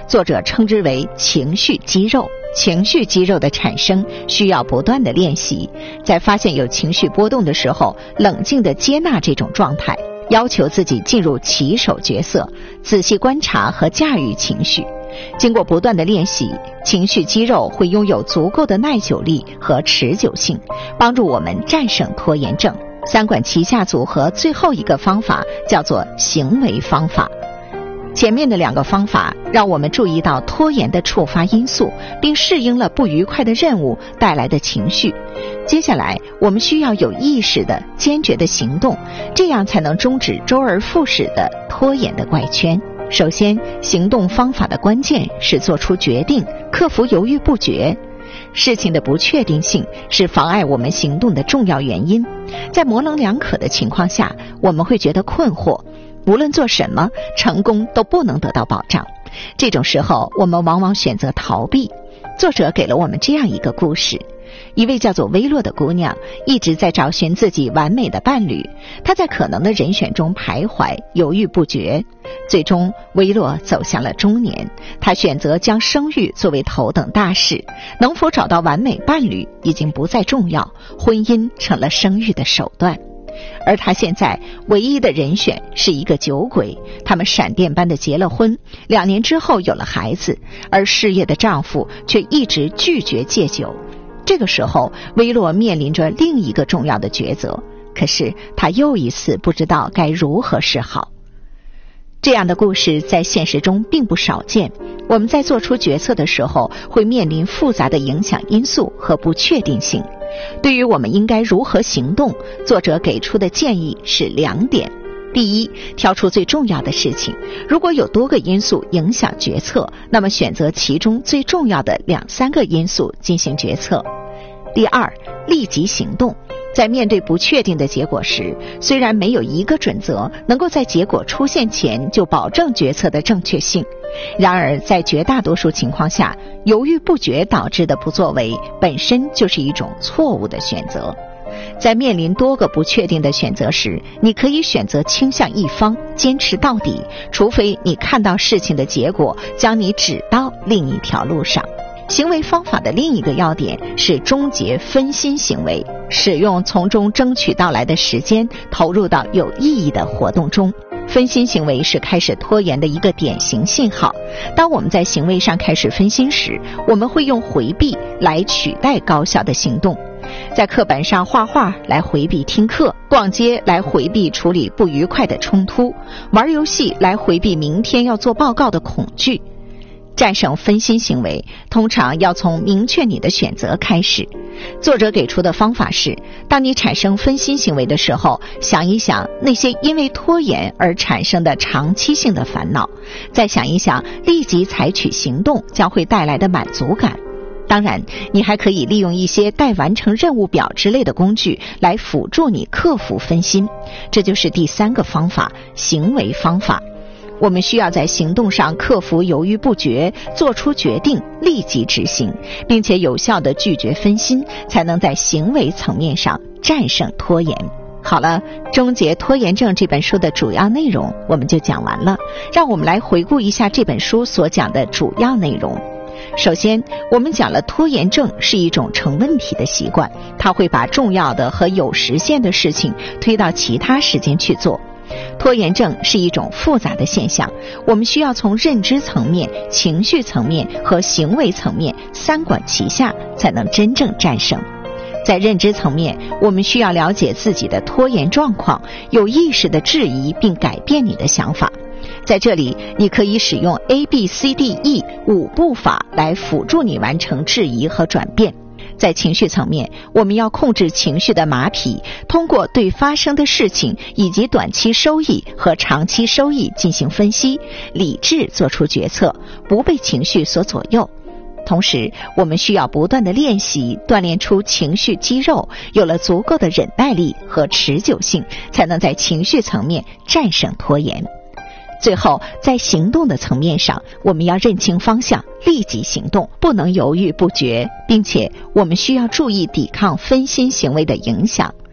作者称之为情绪肌肉。情绪肌肉的产生需要不断的练习，在发现有情绪波动的时候，冷静地接纳这种状态，要求自己进入棋手角色，仔细观察和驾驭情绪。经过不断的练习，情绪肌肉会拥有足够的耐久力和持久性，帮助我们战胜拖延症。三管齐下组合最后一个方法叫做行为方法。前面的两个方法让我们注意到拖延的触发因素，并适应了不愉快的任务带来的情绪。接下来我们需要有意识的坚决的行动，这样才能终止周而复始的拖延的怪圈。首先，行动方法的关键是做出决定，克服犹豫不决。事情的不确定性是妨碍我们行动的重要原因。在模棱两可的情况下，我们会觉得困惑，无论做什么，成功都不能得到保障。这种时候，我们往往选择逃避。作者给了我们这样一个故事。一位叫做薇洛的姑娘一直在找寻自己完美的伴侣，她在可能的人选中徘徊，犹豫不决。最终，薇洛走向了中年，她选择将生育作为头等大事，能否找到完美伴侣已经不再重要，婚姻成了生育的手段。而她现在唯一的人选是一个酒鬼，他们闪电般的结了婚，2年之后有了孩子，而事业的丈夫却一直拒绝戒酒。这个时候，薇洛面临着另一个重要的抉择，可是她又一次不知道该如何是好。这样的故事在现实中并不少见。我们在做出决策的时候，会面临复杂的影响因素和不确定性。对于我们应该如何行动，作者给出的建议是2点。第一，挑出最重要的事情。如果有多个因素影响决策，那么选择其中最重要的2-3个因素进行决策。第二，立即行动。在面对不确定的结果时，虽然没有一个准则能够在结果出现前就保证决策的正确性，然而在绝大多数情况下，犹豫不决导致的不作为本身就是一种错误的选择。在面临多个不确定的选择时，你可以选择倾向一方，坚持到底，除非你看到事情的结果将你指到另一条路上。行为方法的另一个要点是终结分心行为，使用从中争取到来的时间投入到有意义的活动中。分心行为是开始拖延的一个典型信号。当我们在行为上开始分心时，我们会用回避来取代高效的行动。在课本上画画来回避听课，逛街来回避处理不愉快的冲突，玩游戏来回避明天要做报告的恐惧。战胜分心行为，通常要从明确你的选择开始。作者给出的方法是，当你产生分心行为的时候，想一想那些因为拖延而产生的长期性的烦恼，再想一想立即采取行动将会带来的满足感。当然，你还可以利用一些待完成任务表之类的工具来辅助你克服分心。这就是第3个方法，行为方法。我们需要在行动上克服犹豫不决，做出决定，立即执行，并且有效地拒绝分心，才能在行为层面上战胜拖延。好了，终结拖延症这本书的主要内容我们就讲完了。让我们来回顾一下这本书所讲的主要内容。首先，我们讲了拖延症是一种成问题的习惯，它会把重要的和有时限的事情推到其他时间去做。拖延症是一种复杂的现象，我们需要从认知层面、情绪层面和行为层面3管齐下，才能真正战胜。在认知层面，我们需要了解自己的拖延状况，有意识地质疑并改变你的想法。在这里，你可以使用 ABCDE 5步法来辅助你完成质疑和转变。在情绪层面，我们要控制情绪的马匹，通过对发生的事情以及短期收益和长期收益进行分析，理智做出决策，不被情绪所左右。同时，我们需要不断的练习，锻炼出情绪肌肉，有了足够的忍耐力和持久性，才能在情绪层面战胜拖延。最后，在行动的层面上，我们要认清方向，立即行动，不能犹豫不决，并且我们需要注意抵抗分心行为的影响。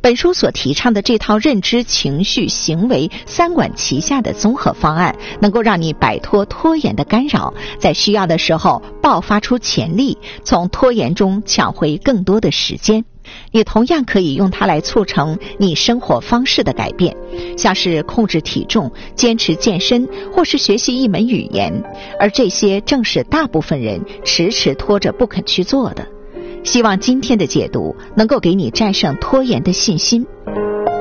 本书所提倡的这套认知、情绪、行为三管齐下的综合方案，能够让你摆脱拖延的干扰，在需要的时候爆发出潜力，从拖延中抢回更多的时间。也同样可以用它来促成你生活方式的改变，像是控制体重、坚持健身，或是学习一门语言，而这些正是大部分人迟迟拖着不肯去做的。希望今天的解读能够给你战胜拖延的信心。